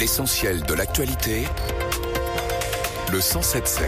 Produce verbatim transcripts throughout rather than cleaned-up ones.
L'essentiel de l'actualité, le cent sept sept.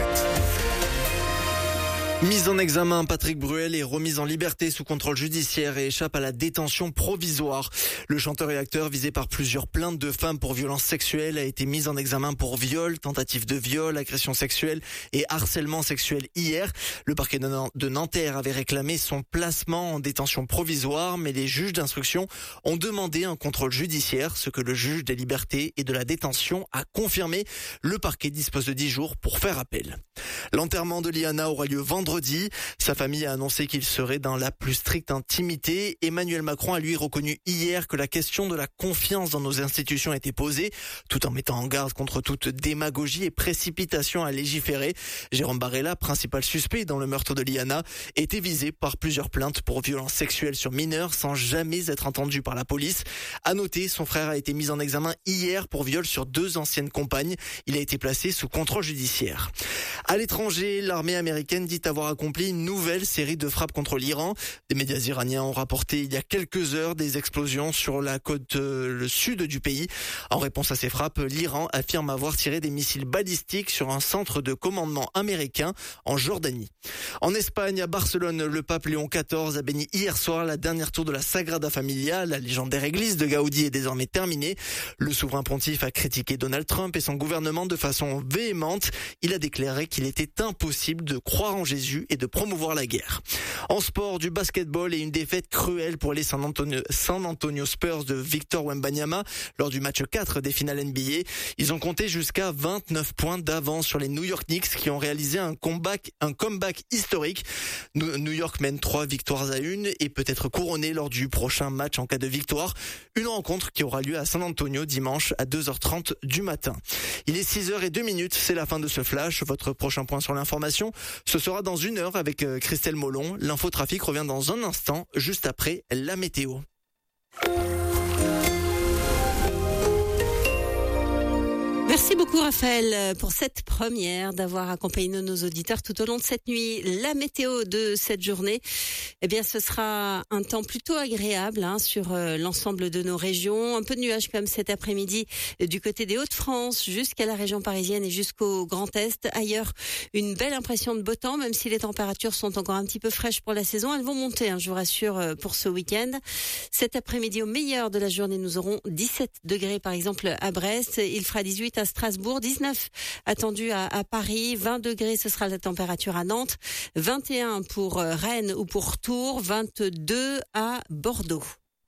Mise en examen, Patrick Bruel est remis en liberté sous contrôle judiciaire et échappe à la détention provisoire. Le chanteur et acteur visé par plusieurs plaintes de femmes pour violences sexuelles a été mis en examen pour viol, tentative de viol, agression sexuelle et harcèlement sexuel hier. Le parquet de Nanterre avait réclamé son placement en détention provisoire, mais les juges d'instruction ont demandé un contrôle judiciaire, ce que le juge des libertés et de la détention a confirmé. Le parquet dispose de dix jours pour faire appel. L'enterrement de Liana aura lieu vendredi. Sa famille a annoncé qu'il serait dans la plus stricte intimité. Emmanuel Macron a lui reconnu hier que la question de la confiance dans nos institutions était posée, tout en mettant en garde contre toute démagogie et précipitation à légiférer. Jérôme Barella, principal suspect dans le meurtre de Liana, était visé par plusieurs plaintes pour violences sexuelles sur mineurs sans jamais être entendu par la police. À noter, son frère a été mis en examen hier pour viol sur deux anciennes compagnes. Il a été placé sous contrôle judiciaire. À l'étranger, l'armée américaine dit avoir accompli une nouvelle série de frappes contre l'Iran. Des médias iraniens ont rapporté il y a quelques heures des explosions sur la côte euh, le sud du pays. En réponse à ces frappes, l'Iran affirme avoir tiré des missiles balistiques sur un centre de commandement américain en Jordanie. En Espagne, à Barcelone, le pape Léon quatorze a béni hier soir la dernière tour de la Sagrada Familia. La légendaire église de Gaudi est désormais terminée. Le souverain pontife a critiqué Donald Trump et son gouvernement de façon véhémente. Il a déclaré qu'il était impossible de croire en Jésus et de promouvoir la guerre. En sport, du basketball et une défaite cruelle pour les San Antonio, San Antonio Spurs de Victor Wembanyama lors du match quatre des finales N B A. Ils ont compté jusqu'à vingt-neuf points d'avance sur les New York Knicks qui ont réalisé un comeback, un comeback historique. New York mène trois victoires à une et peut être couronné lors du prochain match en cas de victoire. Une rencontre qui aura lieu à San Antonio dimanche à deux heures trente du matin. Il est six heures zéro deux minutes, c'est la fin de ce flash. Votre prochain point sur l'information, ce sera dans une heure avec Christelle Molon. L'infotrafic revient dans un instant, juste après la météo. Merci beaucoup Raphaël pour cette première, d'avoir accompagné nos auditeurs tout au long de cette nuit. La météo de cette journée, eh bien ce sera un temps plutôt agréable hein, sur euh, l'ensemble de nos régions. Un peu de nuages comme cet après-midi euh, du côté des Hauts-de-France jusqu'à la région parisienne et jusqu'au Grand Est. Ailleurs, une belle impression de beau temps, même si les températures sont encore un petit peu fraîches pour la saison. Elles vont monter, hein, je vous rassure, euh, pour ce week-end. Cet après-midi, au meilleur de la journée, nous aurons dix-sept degrés par exemple à Brest. Il fera dix-huit à Strasbourg, dix-neuf attendu à, à Paris, vingt degrés ce sera la température à Nantes, vingt et un pour Rennes ou pour Tours, vingt-deux à Bordeaux.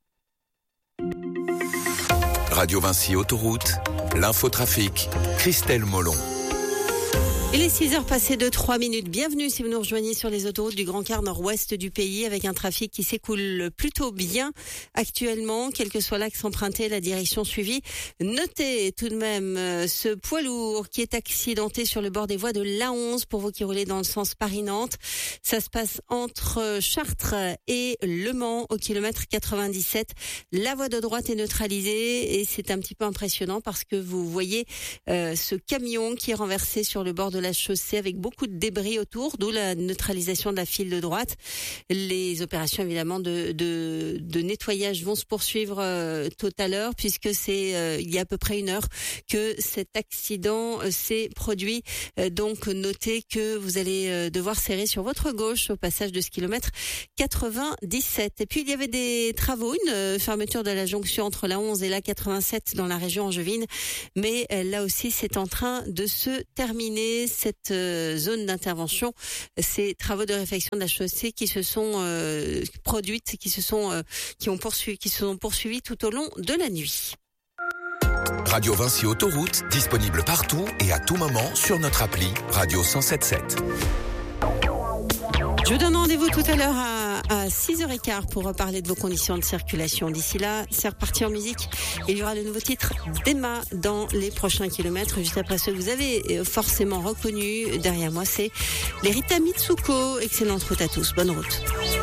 Radio Vinci Autoroute, l'infotrafic, Christelle Molon. Il est six heures passées de trois minutes. Bienvenue si vous nous rejoignez sur les autoroutes du Grand Quart nord-ouest du pays avec un trafic qui s'écoule plutôt bien actuellement, quel que soit l'axe emprunté, la direction suivie. Notez tout de même ce poids lourd qui est accidenté sur le bord des voies de l'A onze pour vous qui roulez dans le sens Paris-Nantes. Ça se passe entre Chartres et Le Mans au kilomètre quatre-vingt-dix-sept. La voie de droite est neutralisée et c'est un petit peu impressionnant parce que vous voyez euh, ce camion qui est renversé sur le bord de la chaussée avec beaucoup de débris autour, d'où la neutralisation de la file de droite. Les opérations évidemment de, de, de nettoyage vont se poursuivre euh, tout à l'heure puisque c'est euh, il y a à peu près une heure que cet accident euh, s'est produit. Euh, donc notez que vous allez euh, devoir serrer sur votre gauche au passage de ce kilomètre quatre-vingt-dix-sept. Et puis il y avait des travaux, une euh, fermeture de la jonction entre la onze et la quatre-vingt-sept dans la région angevine, mais euh, là aussi c'est en train de se terminer. Cette euh, zone d'intervention, ces travaux de réfection de la chaussée qui se sont euh, produites, qui se sont, euh, qui ont poursuivi, qui se sont poursuivis tout au long de la nuit. Radio Vinci Autoroute, disponible partout et à tout moment sur notre appli Radio cent sept sept. Je vous donne rendez-vous tout à l'heure à, à six heures quinze pour reparler de vos conditions de circulation. D'ici là, c'est reparti en musique. Il y aura le nouveau titre d'Emma dans les prochains kilomètres. Juste après ce que vous avez forcément reconnu derrière moi, c'est les Rita Mitsuko. Excellente route à tous. Bonne route.